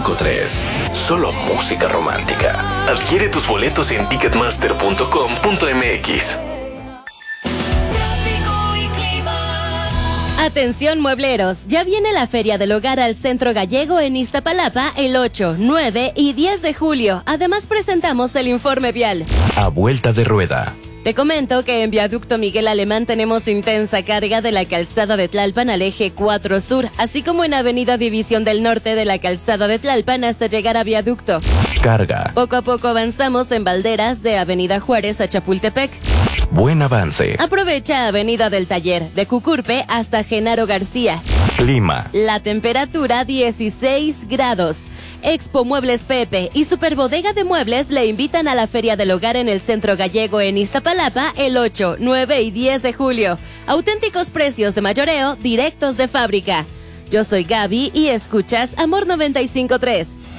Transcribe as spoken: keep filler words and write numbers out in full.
cinco tres. Solo música romántica. Adquiere tus boletos en ticketmaster punto com punto m x. Atención muebleros, ya viene la Feria del Hogar al Centro Gallego en Iztapalapa el ocho, nueve y diez de julio. Además presentamos el informe vial. A vuelta de rueda. Te comento que en Viaducto Miguel Alemán tenemos intensa carga de la calzada de Tlalpan al eje cuatro Sur, así como en Avenida División del Norte de la calzada de Tlalpan hasta llegar a Viaducto. Carga. Poco a poco avanzamos en Valderas de Avenida Juárez a Chapultepec. Buen avance. Aprovecha Avenida del Taller, de Cucurpe hasta Genaro García. Clima. La temperatura dieciséis grados. Expo Muebles Pepe y Superbodega de Muebles le invitan a la Feria del Hogar en el Centro Gallego en Iztapalapa el ocho, nueve y diez de julio. Auténticos precios de mayoreo directos de fábrica. Yo soy Gaby y escuchas Amor noventa y cinco punto tres.